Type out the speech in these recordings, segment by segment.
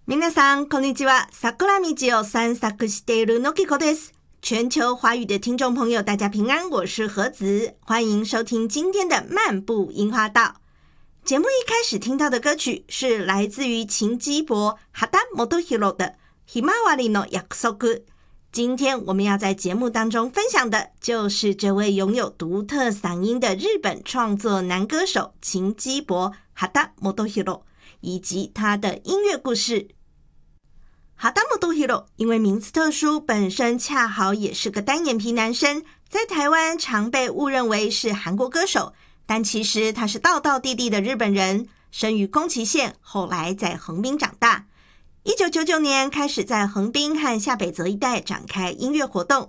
皆さんこんにちは。桜道を散策しているのきこです。全球华语的听众朋友大家平安，我是和子，欢迎收听今天的漫步樱花道。节目一开始听到的歌曲是来自于秦基博畑基博的ひまわりの約束。今天我们要在节目当中分享的就是这位拥有独特嗓音的日本创作男歌手秦基博畑基博以及他的音乐故事。畑基博因为名字特殊，本身恰好也是个单眼皮男生，在台湾常被误认为是韩国歌手，但其实他是道道地地的日本人，生于宫崎县，后来在横滨长大。1999年开始在横滨和下北泽一带展开音乐活动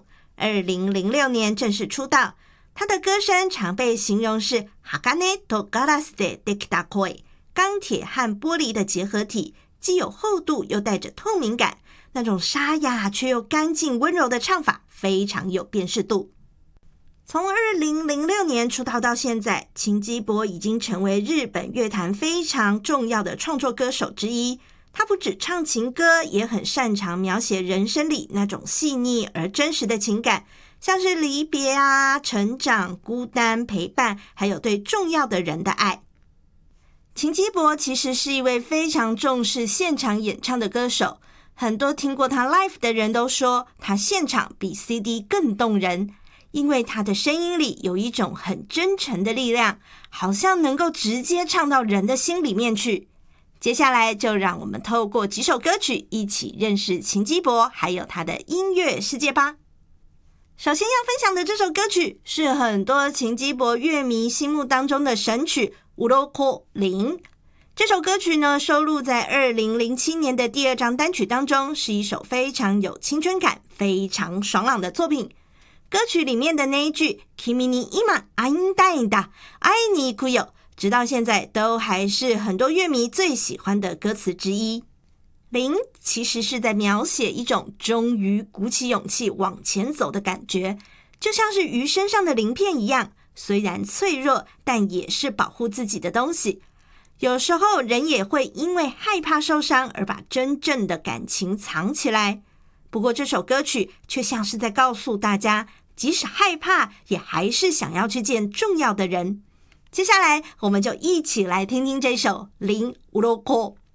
，2006年正式出道。他的歌声常被形容是鋼とガラスでできた声，钢铁和玻璃的结合体，既有厚度又带着透明感，那种沙哑却又干净温柔的唱法非常有辨识度。从2006年出道到现在，秦基博已经成为日本乐坛非常重要的创作歌手之一。他不只唱情歌，也很擅长描写人生里那种细腻而真实的情感，像是离别啊、成长、孤单、陪伴，还有对重要的人的爱。秦基博其实是一位非常重视现场演唱的歌手，很多听过他 live 的人都说他现场比 CD 更动人，因为他的声音里有一种很真诚的力量，好像能够直接唱到人的心里面去。接下来就让我们透过几首歌曲一起认识秦基博还有他的音乐世界吧。首先要分享的这首歌曲是很多秦基博乐迷心目当中的神曲鱗零。这首歌曲呢收录在2007年的第2张单曲当中，是一首非常有青春感、非常爽朗的作品。歌曲里面的那一句君に今会いたいんだ、会いに行くよ，直到现在都还是很多乐迷最喜欢的歌词之一。零其实是在描写一种终于鼓起勇气往前走的感觉，就像是鱼身上的鳞片一样，虽然脆弱，但也是保护自己的东西。有时候人也会因为害怕受伤而把真正的感情藏起来，不过这首歌曲却像是在告诉大家，即使害怕也还是想要去见重要的人。接下来我们就一起来听听这首零鱗。